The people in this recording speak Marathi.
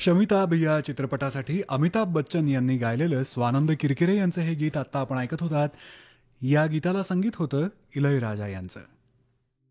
शमिताभ या चित्रपटासाठी अमिताभ बच्चन यांनी गायलेलं स्वानंद किरकिरे यांचं हे गीत आत्ता आपण ऐकत होतात. या गीताला संगीत होतं इलयराजा यांचं.